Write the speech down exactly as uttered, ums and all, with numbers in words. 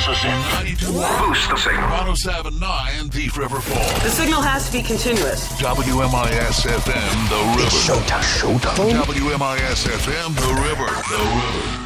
us in. ninety-two. Boost the signal. one oh seven point nine Thief River Falls. The signal has to be continuous. W M I S F M, The River. It's showtime. Showtime. W M I S F M, The River. The River.